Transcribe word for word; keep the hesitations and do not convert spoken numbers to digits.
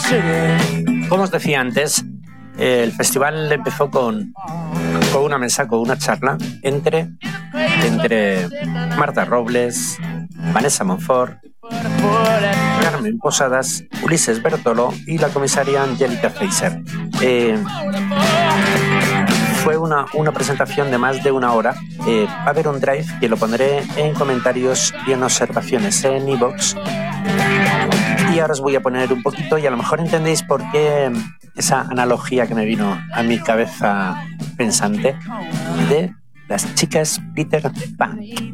Como os decía antes, el festival empezó con, con una mesa, con una charla entre, entre Marta Robles, Vanessa Monfort, Carmen Posadas, Ulises Bertolo y la comisaria Angélica Feiser. Eh, fue una, una presentación de más de una hora. Eh, va a haber un drive que lo pondré en comentarios y en observaciones en iVoox. Y ahora os voy a poner un poquito y a lo mejor entendéis por qué esa analogía que me vino a mi cabeza pensante de las chicas Peter Pan.